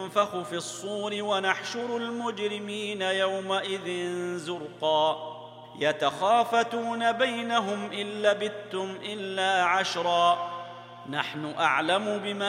ينفخ في الصور ونحشر المجرمين يومئذ زرقا يتخافتون بينهم إن لبثتم إلا عشرا نحن أعلم بما